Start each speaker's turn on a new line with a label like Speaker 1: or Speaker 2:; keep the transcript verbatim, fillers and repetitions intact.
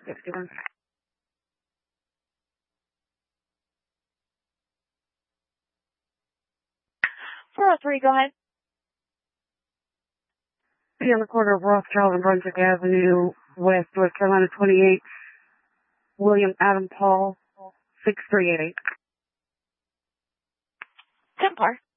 Speaker 1: sixty-one.
Speaker 2: four oh three, go ahead.
Speaker 1: Be on the corner of Rothschild and Brunswick Avenue, West, North Carolina, twenty-eight. William Adam Paul, six three eight eight.
Speaker 2: ten par.